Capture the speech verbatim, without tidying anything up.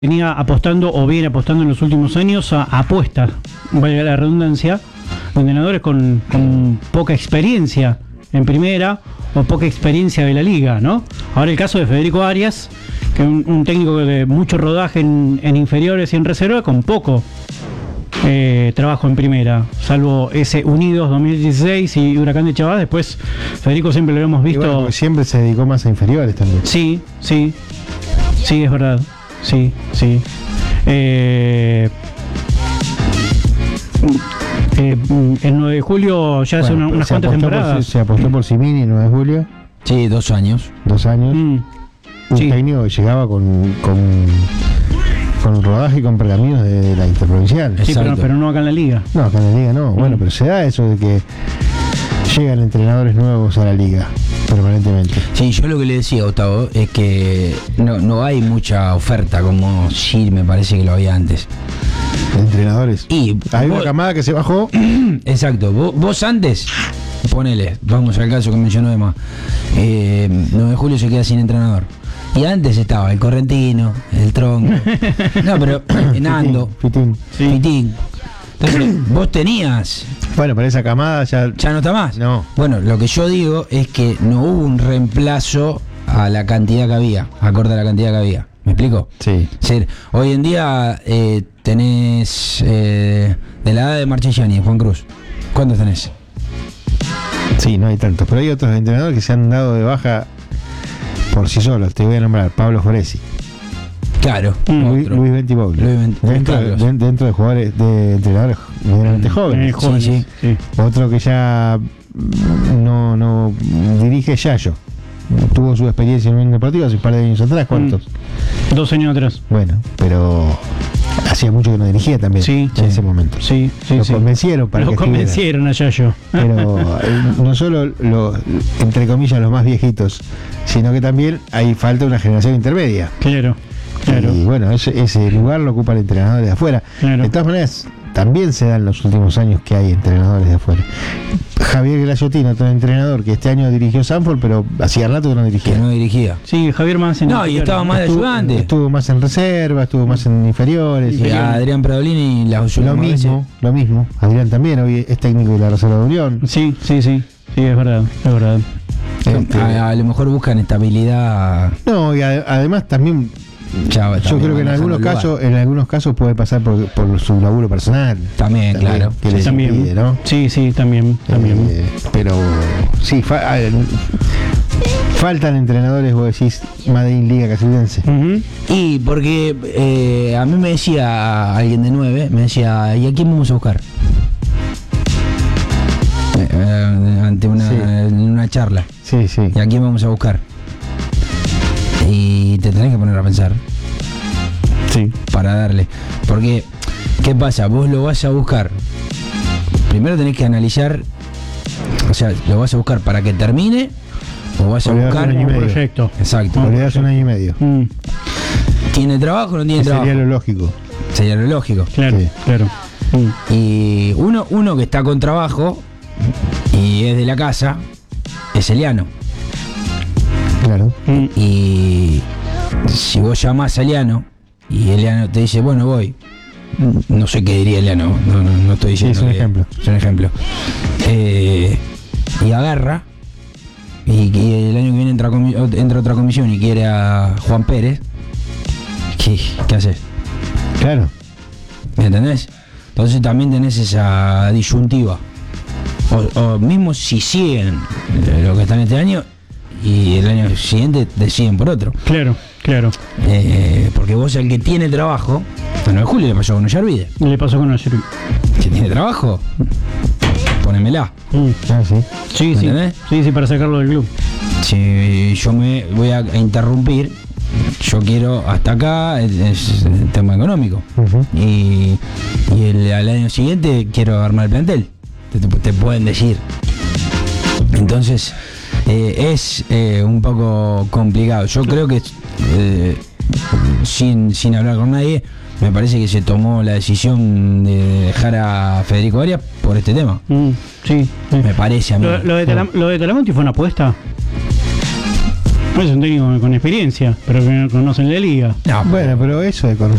venía apostando o viene apostando en los últimos años a, a apuestas, valga la redundancia, de entrenadores con, con poca experiencia en primera o poca experiencia de la liga, ¿no? Ahora el caso de Federico Arias, que es un, un técnico de mucho rodaje en, en inferiores y en reserva, con poco eh, trabajo en primera, salvo ese Unidos dos mil dieciséis y Huracán de Chavás. Después Federico siempre lo hemos visto. Bueno, siempre se dedicó más a inferiores también. Sí, sí, sí, es verdad. Sí, sí. Eh, eh, el nueve de julio ya hace Bueno, una, unas se cuantas apostó por- temporadas. se apostó por Simini el nueve de julio, Sí, dos años. dos años. Mm, Un sí. técnico que llegaba con, con, con rodaje y con pergaminos de, de la interprovincial. Sí, pero, Exacto. pero no acá en la liga. No, acá en la liga no. Bueno, Mm. pero se da eso de que llegan entrenadores nuevos a la liga permanentemente. Sí, yo lo que le decía a Gustavo es que no, no hay mucha oferta como sí me parece que lo había antes. Entrenadores. Y Hay vos- una camada que se bajó. exacto, vos, vos antes, ponele, vamos al caso que mencionó Emma, eh, nueve de julio se queda sin entrenador. Y antes estaba el Correntino, el Tronco, no, pero Nando, Fitín. Pitín. Entonces, vos tenías, Bueno, pero esa camada ya. ya no está más. No. Bueno, lo que yo digo es que no hubo un reemplazo a la cantidad que había, acorde a la cantidad que había. ¿Me explico? Sí. Es decir, hoy en día eh, tenés eh, de la edad de Marchesani, Juan Cruz. ¿Cuántos tenés? Sí, no hay tantos. Pero hay otros entrenadores que se han dado de baja por sí solos. Te voy a nombrar Pablo Joresi, Claro. Luis, otro. Luis Bentivoglio. Luis Bent- dentro, Carlos. de, dentro de jugadores, de entrenadores medianamente Eh, jóvenes. jóvenes, sí. sí. Otro que ya mm, no, no dirige Yayo. Tuvo su experiencia en un deportivo hace un par de años atrás. ¿Cuántos? Dos años atrás. Bueno, pero hacía mucho que no dirigía también Sí, en sí. ese momento. Sí, sí, Lo sí. convencieron para Lo que escribiera. convencieron a Yayo. Pero eh, no solo los, entre comillas, los más viejitos, sino que también hay falta una generación intermedia. Claro, claro. Y bueno, ese, ese lugar lo ocupa el entrenador de afuera. Claro. De todas maneras, también se dan los últimos años que hay entrenadores de afuera. Javier Glaciotti, otro entrenador que este año dirigió Sanford, pero hacía rato que no dirigía. Que no dirigía. Sí, Javier Mansen. No, y estaba más de Estuvo, ayudante. estuvo más en reserva, estuvo más en inferiores. Y a Adrián Pradolini las Lo últimas mismo, veces- lo mismo. Adrián también, hoy es técnico de la Reserva de Unión. Sí, sí, sí. Sí, es verdad, es verdad. Este, A, a lo mejor buscan estabilidad. no, y a- además también Ya, yo también creo que en manejando algunos el lugar. casos, en algunos casos puede pasar por, por su laburo personal. También, claro. Que Sí, les también. impide, ¿no? Sí, sí, también, también. Eh, pero sí, fa- eh, faltan entrenadores, vos decís, Madrid Liga Casildense. Ujú. Y porque eh, a mí me decía alguien de nueve, me decía, ¿y a quién vamos a buscar? Eh, eh, ante una, Sí. en una charla. Sí, sí. ¿Y a quién vamos a buscar? Y te tenés que poner a pensar Sí. para darle. Porque, ¿qué pasa? Vos lo vas a buscar. Primero tenés que analizar, o sea, ¿lo vas a buscar para que termine? ¿O vas a O le das buscar? un año y Un medio. proyecto. Exacto. O le das un año y medio. Mm, ¿Tiene trabajo o no tiene Que trabajo? sería lo lógico. Sería lo lógico. claro, Sí. claro. Mm. Y uno, uno que está con trabajo y es de la casa es Eliano. Claro. Mm. Y si vos llamás a Eliano y Eliano te dice, bueno, voy. No sé qué diría Eliano, no, no, no estoy diciendo. Sí, es un que- ejemplo. Es un ejemplo. Eh, y agarra. Y, y el año que viene entra, comi- entra otra comisión y quiere a Juan Pérez. ¿Qué, qué haces? Claro. ¿Me entendés? Entonces también tenés esa disyuntiva. O, o mismo si siguen eh, lo que están este año y el año siguiente deciden por otro. Claro, claro. Eh, porque vos el que tiene trabajo, a nueve de julio le pasó con Ollarvide. Le pasó con el Sherry. Si tiene trabajo, ponémela. Mm. Ah, sí. Sí, ¿Me sí. entendés? Sí, sí, para sacarlo del club. Si yo me voy a interrumpir, yo quiero hasta acá, es, es el tema económico. Ujú. Y, y el, al año siguiente quiero armar el plantel. Te, te- te pueden decir. Entonces, eh, es eh, un poco complicado. Yo creo que, eh, sin, sin hablar con nadie, me parece que se tomó la decisión de dejar a Federico Arias por este tema. Mm, sí. sí. Me parece a mí. Lo, lo de Talam- lo de Talamonti fue una apuesta. No es un técnico con experiencia, pero que no conocen la liga. No, Bueno, pero eso de conocer